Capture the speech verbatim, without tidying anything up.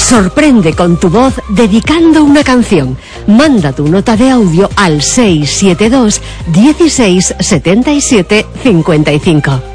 Sorprende con tu voz dedicando una canción. Manda tu nota de audio al seis siete dos, dieciséis, setenta y siete, cincuenta y cinco.